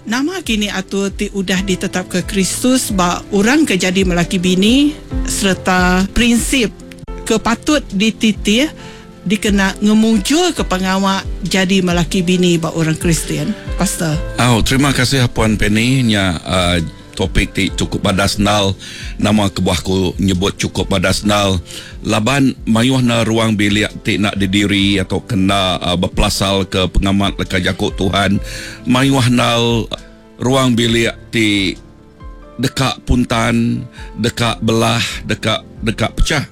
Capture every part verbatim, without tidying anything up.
Nama kini atur ti udah ditetap ke Kristus ba orang ke jadi melaki bini serta prinsip kepatut dititih dikena ngemujul ke pengawak jadi melaki bini ba orang Kristian. Pastor. Oh, terima kasih Puan Penny nya uh, topik ti cukup badasnal, nama kebuahku nyebut cukup badasnal. Laban mayuh na ruang bilik ti nak didiri atau kena uh, berpelasal ke pengamat leka jakut Tuhan. Mayuh nal ruang bilik ti dekat puntan, dekat belah, dekat dekat pecah.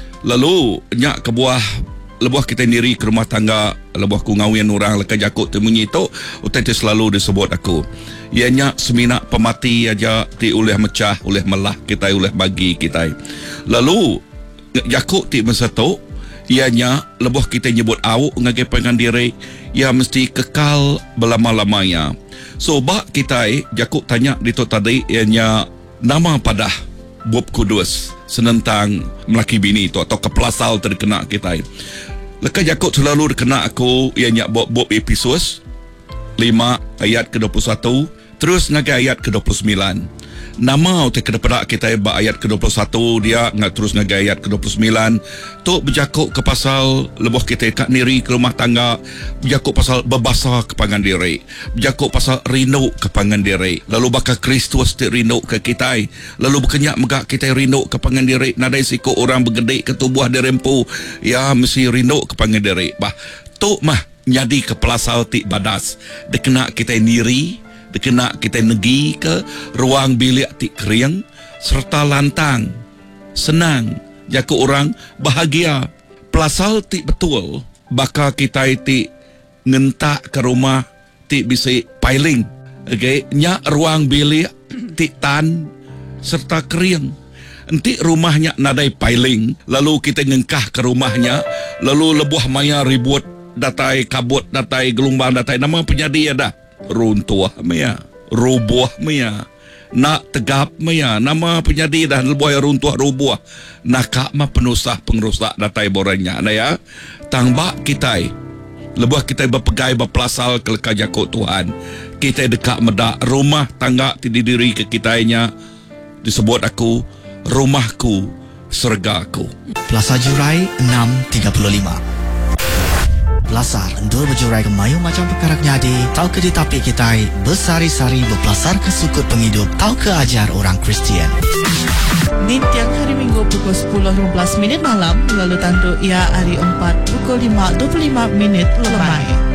Lalu nyak kebuah lebuh kita sendiri ke rumah tangga, lebuh ku ngawin orang leka jakut temunyi tu utai tu selalu disebut aku ianya seminak pemati aja ti oleh mecah oleh melah kita oleh bagi kita. Lalu jakut ti masa tu ianya lebuh kita nyebut awuk ngagai pengan diri ia mesti kekal belama-lamanya. So bak kita jakut tanya dito tadi ianya nama padah Bob Kudus senentang melaki bini tu atau kepelasal terkena kita. Leka jakut selalu kena aku ianya Bob Bob Episus lima ayat ke dua puluh satu terus ngagai ayat ke dua puluh sembilan. Nama utai kedepada kita ba ayat ke dua puluh satu dia ngat terus ngagai ayat ke dua puluh sembilan tu berjakut ke pasal lebuh kita kat niri ke rumah tangga, berjakut pasal berbasa ke pangan diri, berjakut pasal rindu ke pangan diri. Lalu bakal Kristus ti rindu ke kita, lalu berkenyak megak kita rindu ke pangan diri. Nadai siku orang bergedek ke tubuh dirempu ya mesti rindu ke pangan diri. Bah tu mah nyadi ke pelasal ti badas dikena kita niri, dikena kita negi ke ruang bilik ti kering serta lantang senang jaku orang bahagia pelasal ti betul bakal kita ti ngentak ke rumah ti bisa piling okay? Nyak ruang bilik ti tan serta kering enti rumahnya nadai piling lalu kita ngengkah ke rumahnya lalu lebuh maya ribut datai kabut datai gelombang datai nama penyadi ada runtuh maya, rubuh maya, nak tegap maya, nama penyadi dah lebuh runtuh rubuh, nakak mah penusah pengerusak datai boranya, na ya, tangbak kita, lebuh kita berpegai berpelasal ke leka jakut Tuhan, kita dekat medak rumah tangga didiri ke kitanya, disebut aku rumahku surgaku. Plaza Jurai enam tiga puluh lima. Pelasar endur berjurai ke mayu macam perkara nyadi, tahu ke di tapi kita bersari-sari berpelasar ke sukut penghidup, tahu ke ajar orang Kristian. Di tiang hari Minggu pukul sepuluh lima belas minit malam, lalu tandu ia hari empat pukul lima dua puluh lima minit lemai.